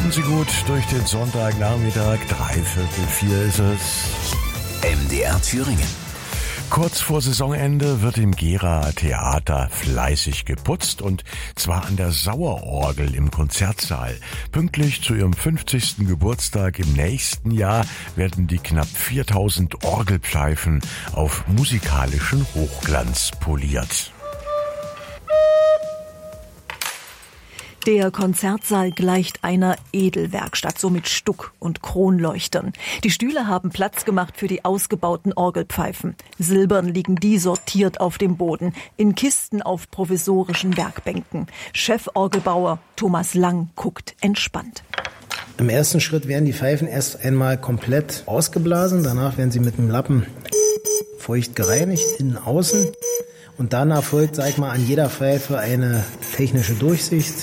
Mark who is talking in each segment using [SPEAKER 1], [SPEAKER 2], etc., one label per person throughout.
[SPEAKER 1] Kommen Sie gut durch den Sonntagnachmittag, 3:45 ist es.
[SPEAKER 2] MDR Thüringen.
[SPEAKER 1] Kurz vor Saisonende wird im Gera Theater fleißig geputzt und zwar an der Sauerorgel im Konzertsaal. Pünktlich zu ihrem 50. Geburtstag im nächsten Jahr werden die knapp 4000 Orgelpfeifen auf musikalischen Hochglanz poliert.
[SPEAKER 3] Der Konzertsaal gleicht einer Edelwerkstatt, so mit Stuck und Kronleuchtern. Die Stühle haben Platz gemacht für die ausgebauten Orgelpfeifen. Silbern liegen die sortiert auf dem Boden, in Kisten auf provisorischen Werkbänken. Cheforgelbauer Thomas Lang guckt entspannt.
[SPEAKER 4] Im ersten Schritt werden die Pfeifen erst einmal komplett ausgeblasen. Danach werden sie mit einem Lappen feucht gereinigt, innen, außen. Und danach folgt, an jeder Pfeife eine technische Durchsicht.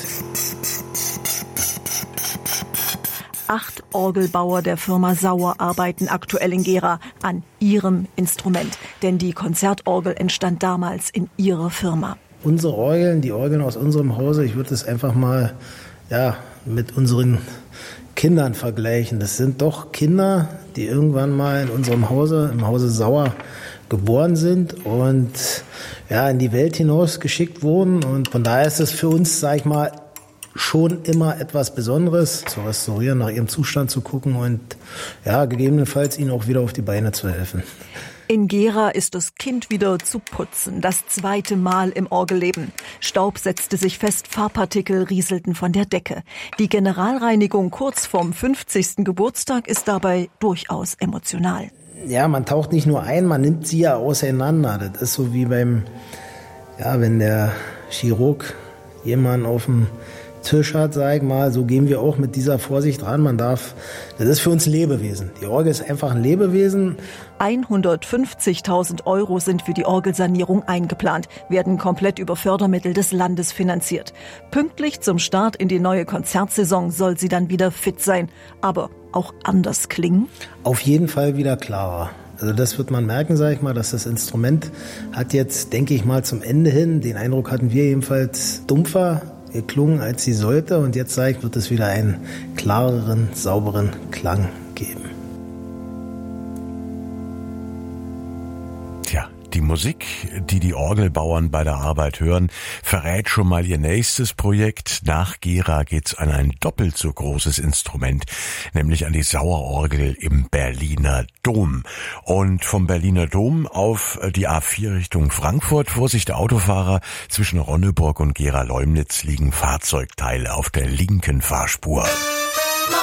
[SPEAKER 3] 8 Orgelbauer der Firma Sauer arbeiten aktuell in Gera an ihrem Instrument. Denn die Konzertorgel entstand damals in ihrer Firma.
[SPEAKER 4] Unsere Orgeln, die Orgeln aus unserem Hause, ich würde es einfach mal mit unseren Kindern vergleichen. Das sind doch Kinder, die irgendwann mal in unserem Hause, im Hause Sauer, geboren sind und in die Welt hinaus geschickt wurden. Und von daher ist es für uns, schon immer etwas Besonderes, zu restaurieren, nach ihrem Zustand zu gucken und gegebenenfalls ihnen auch wieder auf die Beine zu helfen.
[SPEAKER 3] In Gera ist das Kind wieder zu putzen, das 2. Mal im Orgelleben. Staub setzte sich fest, Farbpartikel rieselten von der Decke. Die Generalreinigung kurz vorm 50. Geburtstag ist dabei durchaus emotional.
[SPEAKER 4] Ja, man taucht nicht nur ein, man nimmt sie ja auseinander. Das ist so wie wenn der Chirurg jemanden auf dem Tisch hat, so gehen wir auch mit dieser Vorsicht ran. Das ist für uns ein Lebewesen. Die Orgel ist einfach ein Lebewesen.
[SPEAKER 3] 150.000 € sind für die Orgelsanierung eingeplant, werden komplett über Fördermittel des Landes finanziert. Pünktlich zum Start in die neue Konzertsaison soll sie dann wieder fit sein, aber auch anders klingen?
[SPEAKER 4] Auf jeden Fall wieder klarer. Also das wird man merken, dass das Instrument hat jetzt, denke ich mal, zum Ende hin, den Eindruck hatten wir jedenfalls, dumpfer geklungen, als sie sollte. Und jetzt, wird es wieder einen klareren, sauberen Klang geben.
[SPEAKER 1] Die Musik, die die Orgelbauern bei der Arbeit hören, verrät schon mal ihr nächstes Projekt. Nach Gera geht's an ein doppelt so großes Instrument, nämlich an die Sauerorgel im Berliner Dom. Und vom Berliner Dom auf die A4 Richtung Frankfurt, Vorsicht Autofahrer, zwischen Ronneburg und Gera-Leumnitz liegen Fahrzeugteile auf der linken Fahrspur.